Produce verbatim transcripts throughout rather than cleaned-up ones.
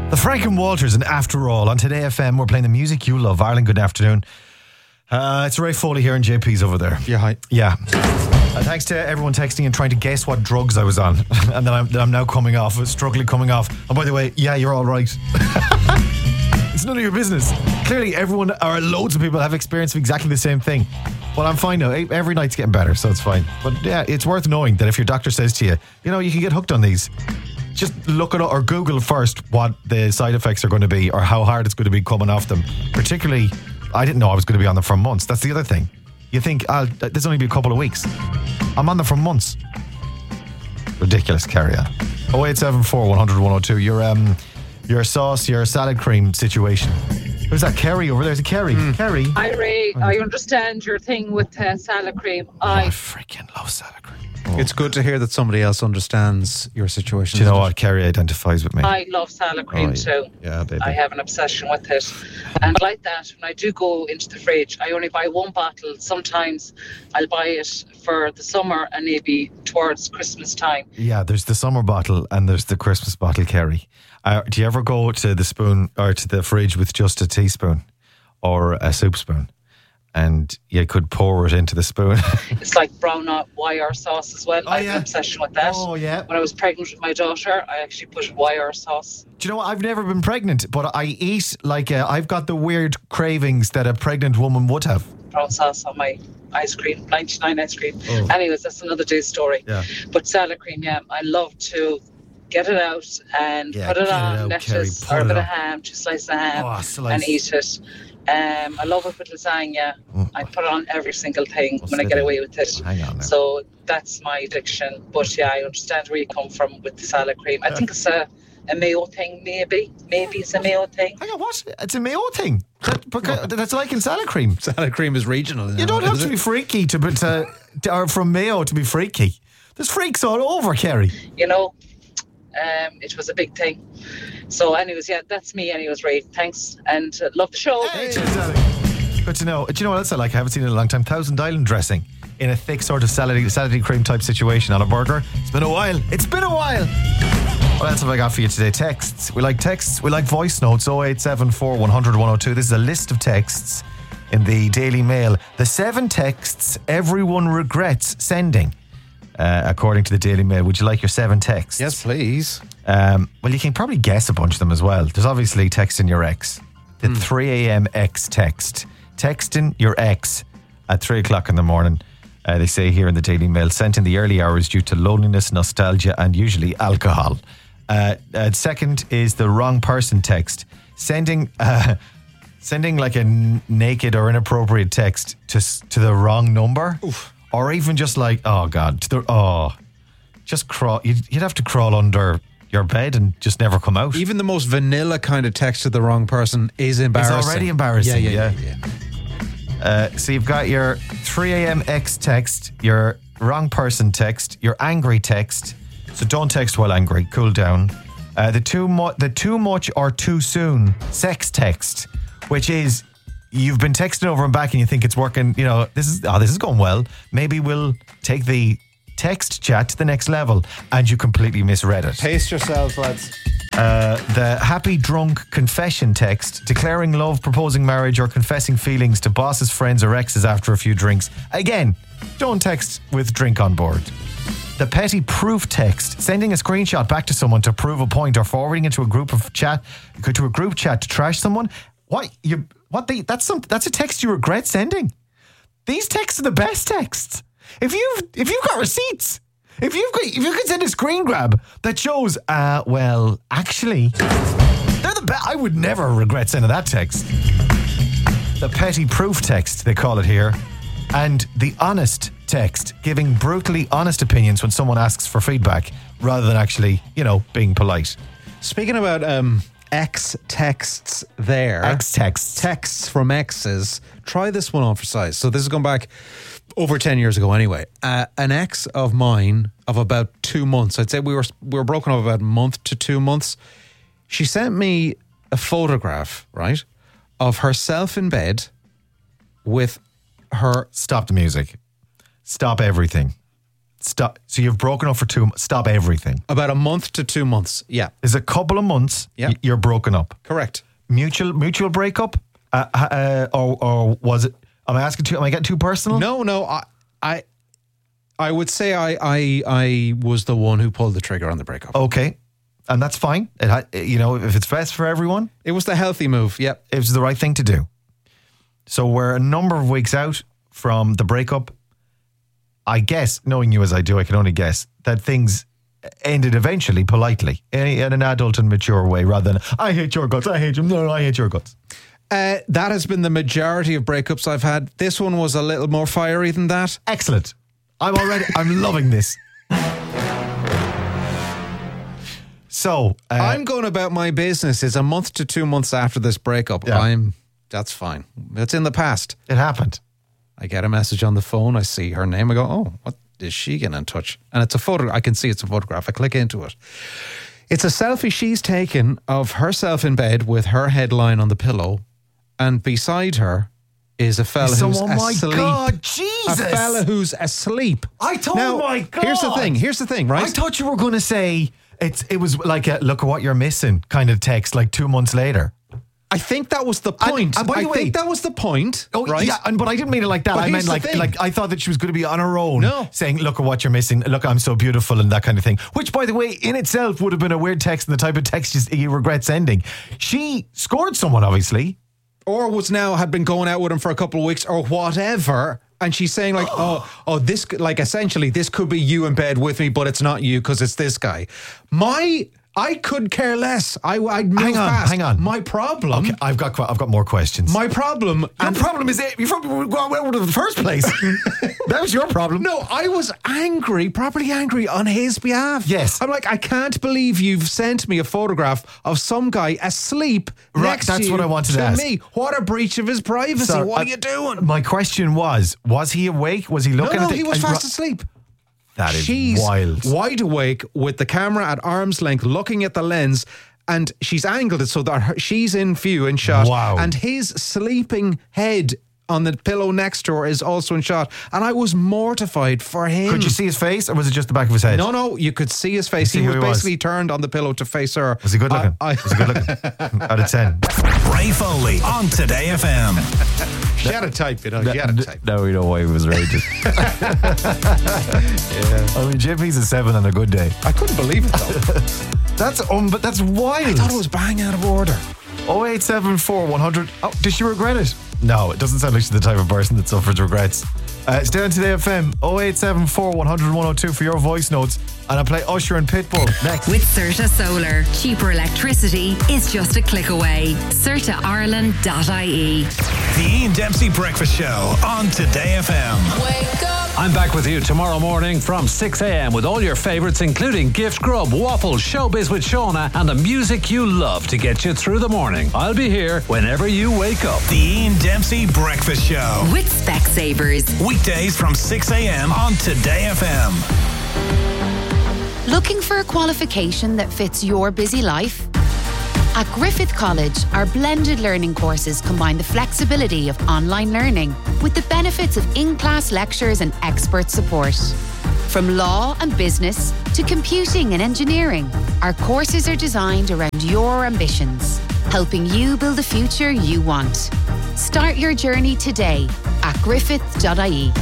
The Frank and Walters, and After All on Today F M, we're playing the music you love. Ireland, good afternoon. Uh, it's Ray Foley here, and J P's over there. Yeah, hi. Yeah. Uh, thanks to everyone texting and trying to guess what drugs I was on, and that I'm, that I'm now coming off, struggling coming off. And by the way, yeah, you're all right. It's none of your business. Clearly, everyone or loads of people have experienced exactly the same thing. Well, I'm fine now. Every night's getting better, so it's fine. But yeah, it's worth knowing that if your doctor says to you, you know, you can get hooked on these, just look it up or Google first what the side effects are going to be or how hard it's going to be coming off them. Particularly, I didn't know I was going to be on them for months. That's the other thing. You think, oh, this only be a couple of weeks. I'm on them for months. Ridiculous, Carrie. oh eight seven four, one hundred, one oh two. Your, um, your sauce, your salad cream situation. Who's that? Kerry over there? Is it Kerry? Mm. Kerry? Hi, Ray. I understand your thing with uh, salad cream. I, oh, I freaking love salad cream. Oh. It's good to hear that somebody else understands your situation. Do you know what? Kerry identifies with me. I love salad cream oh, yeah. too. Yeah, baby. I have an obsession with it. And like that, when I do go into the fridge, I only buy one bottle. Sometimes I'll buy it for the summer and maybe towards Christmas time. Yeah, there's the summer bottle and there's the Christmas bottle, Kerry. Uh, do you ever go to the spoon or to the fridge with just a teaspoon or a soup spoon? And you could pour it into the spoon. It's like brown wire sauce as well. Oh, I have yeah. an obsession with that. Oh, yeah. When I was pregnant with my daughter, I actually put wire sauce. Do you know what? I've never been pregnant, but I eat like a, I've got the weird cravings that a pregnant woman would have. Brown sauce on my ice cream, ninety-nine ice cream. Oh. Anyways, that's another day's story. Yeah. But salad cream, yeah, I love to get it out and Yeah, put it get on it out, lettuce Kerry, or a put bit it of on. ham, just slice the ham Oh, slice. and eat it. Um, I love it with lasagna. Mm. I put it on every single thing What's when I it get in? away with it. Hang on now. So that's my addiction. But yeah, I understand where you come from with the salad cream. I think it's a, a Mayo thing, maybe. Maybe it's a Mayo thing. Hang on, what? It's a Mayo thing. That, because, that's like in salad cream. Salad cream is regional. You don't have to be freaky to, to, to or from Mayo to be freaky. There's freaks all over, Kerry. You know, um, it was a big thing. So anyways, yeah, that's me anyways, Ray. Thanks and uh, love the show. Hey, cheers, darling. Good to know. Do you know what else I like? I haven't seen it in a long time. Thousand Island dressing in a thick sort of salad, salady cream type situation on a burger. It's been a while. It's been a while. What else have I got for you today? Texts. We like texts. We like voice notes. oh eight seven four, one hundred, one oh two. This is a list of texts in the Daily Mail. The seven texts everyone regrets sending. Uh, according to the Daily Mail. Would you like your seven texts? Yes, please. Um, well, you can probably guess a bunch of them as well. There's obviously texting your ex. The mm. three a.m. ex text. Texting your ex at three o'clock in the morning. Uh, they say here in the Daily Mail, sent in the early hours due to loneliness, nostalgia, and usually alcohol. Uh, uh, second is the wrong person text. Sending uh, sending like a n- naked or inappropriate text to to the wrong number. Oof. Or even just like, oh God, to the, oh, just crawl. You'd, you'd have to crawl under your bed and just never come out. Even the most vanilla kind of text to the wrong person is embarrassing. It's already embarrassing. Yeah, yeah, yeah. yeah. yeah. Uh, so you've got your three a.m. ex text, your wrong person text, your angry text. So don't text while angry. Cool down. Uh, the too mu- the too much or too soon sex text, which is. You've been texting over and back and you think it's working, you know, this is oh, this is going well. Maybe we'll take the text chat to the next level, and you completely misread it. Pace yourselves, lads. Uh, the happy drunk confession text, declaring love, proposing marriage, or confessing feelings to bosses, friends, or exes after a few drinks. Again, don't text with drink on board. The petty proof text, sending a screenshot back to someone to prove a point, or forwarding it to a group of chat, to a group chat to trash someone. What you? What they? That's some. That's a text you regret sending. These texts are the best texts. If you've if you've got receipts, if you've got, if you can send a screen grab that shows, uh, well, actually, they're the best. I would never regret sending that text. The petty proof text, they call it here, and the honest text, giving brutally honest opinions when someone asks for feedback, rather than actually, you know, being polite. Speaking about um. X texts there. X texts. Texts from exes. Try this one on for size. So this is going back over ten years ago anyway. Uh, an ex of mine of about two months. I'd say we were we were broken up about a month to two months. She sent me a photograph, right, of herself in bed with her... Stop the music. Stop everything. Stop. So you've broken up for two. Stop everything. About a month to two months. Yeah. There's a couple of months. Yeah. y- You're broken up. Correct. Mutual mutual breakup, uh, uh, or or was it? Am I asking too? Am I getting too personal? No, no. I, I, I would say I, I, I was the one who pulled the trigger on the breakup. Okay, and that's fine. It ha- you know, if it's best for everyone, It was the healthy move. Yep. it was the right thing to do. So we're a number of weeks out from the breakup. I guess, knowing you as I do, I can only guess that things ended eventually politely in, in an adult and mature way, rather than I hate your guts, I hate you, no, no, I hate your guts. Uh, that has been the majority of breakups I've had. This one was a little more fiery than that. Excellent. I'm already. I'm loving this. So uh, I'm going about my business. It's a month to two months after this breakup. Yeah. I'm. That's fine. It's in the past. It happened. I get a message on the phone. I see her name. I go, oh, what is she getting in touch? And it's a photo. I can see it's a photograph. I click into it. It's a selfie she's taken of herself in bed with her head lying on the pillow, and beside her is a fella So, who's oh my asleep. God, Jesus. A fella who's asleep. I thought, now, oh my God. Here's the thing. Here's the thing, right? I thought you were going to say it's. It was like a look at what you're missing kind of text. Like two months later. I think that was the point. and by the I way- think that was the point. Oh right? yeah, and, but I didn't mean it like that. But I meant here's the like thing. like I thought that she was going to be on her own, No. saying, "Look at what you're missing. Look, I'm so beautiful," and that kind of thing. Which, by the way, in itself would have been a weird text and the type of text you, you regret sending. She scored someone, obviously. Or was now had been going out with him for a couple of weeks or whatever, and she's saying like, oh, oh, this could- like essentially this could be you in bed with me, but it's not you because it's this guy. My, I could care less. I, I'd move Hang on, past. hang on. My problem. Okay, I've got que- I've got more questions. My problem. Your and problem is that you probably would go out in the first place. That was your problem. No, I was angry, properly angry on his behalf. Yes. I'm like, I can't believe you've sent me a photograph of some guy asleep Right, next that's to you what I wanted to ask. me. What a breach of his privacy. So, what uh, are you doing? My question was: was he awake? Was he No, looking no, at the? he was uh, fast asleep. That is She's wild. wide awake with the camera at arm's length looking at the lens, and she's angled it so that her, she's in view in shot. Wow. And his sleeping head on the pillow next to her is also in shot. And I was mortified for him. Could you see his face, or was it just the back of his head? No, no, you could see his face. See He who was he was? basically turned on the pillow to face her. Was he good looking? I, I, was he good looking? Out of ten. Ray Foley on Today F M. she had a type, you know. She had a type. Now we know why he was raging. yeah. I mean, J P's a seven on a good day. I couldn't believe it though. That's um, but that's wild. I thought it was bang out of order. oh eight seven four one hundred. Oh, does she regret it? No, it doesn't sound like she's the type of person that suffers regrets. Uh, stay on Today F M. oh eight seven four one hundred one oh two for your voice notes. And I'll play Usher and Pitbull next. With Certa Solar, cheaper electricity is just a click away. Certa Ireland dot I E. The Ian Dempsey Breakfast Show on Today F M. Wake up! I'm back with you tomorrow morning from six a.m. with all your favourites, including Gift Grub, Waffles, Showbiz with Shauna, and the music you love to get you through the morning. I'll be here whenever you wake up. The Ian Dempsey Breakfast Show. With Specsavers. Weekdays from six a.m. on Today F M. Looking for a qualification that fits your busy life? At Griffith College, our blended learning courses combine the flexibility of online learning with the benefits of in-class lectures and expert support. From law and business to computing and engineering, our courses are designed around your ambitions, helping you build the future you want. Start your journey today at griffith dot I E.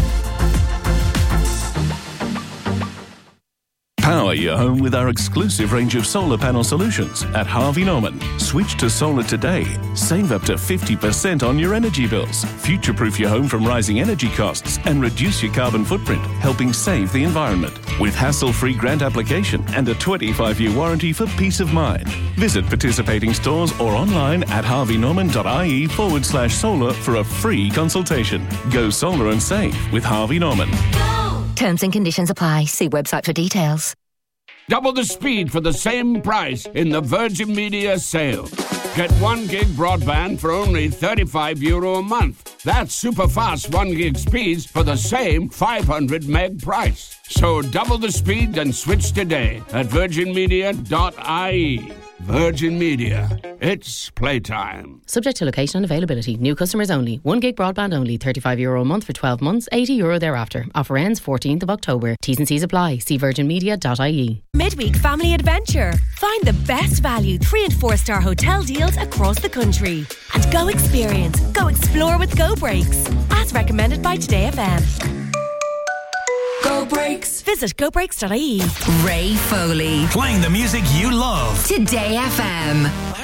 Power your home with our exclusive range of solar panel solutions at Harvey Norman. Switch to solar today. Save up to fifty percent on your energy bills. Future-proof your home from rising energy costs and reduce your carbon footprint, helping save the environment. With hassle-free grant application and a twenty-five year warranty for peace of mind. Visit participating stores or online at harveynorman.ie forward slash solar for a free consultation. Go solar and save with Harvey Norman. Terms and conditions apply. See website for details. Double the speed for the same price in the Virgin Media sale. Get one gig broadband for only thirty-five euro a month. That's super fast one gig speeds for the same five hundred meg price. So double the speed and switch today at virgin media dot I E. Virgin Media. It's playtime. Subject to location and availability. New customers only. One gig broadband only. thirty-five euro a month for twelve months. eighty euro thereafter. Offer ends fourteenth of October. T's and C's apply. See virgin media dot I E. Midweek Family Adventure. Find the best value three and four star hotel deals across the country. And go experience, go explore with Go Breaks. As recommended by Today F M. Go Breaks. Visit go breaks dot I E. Ray Foley. Playing the music you love. Today F M.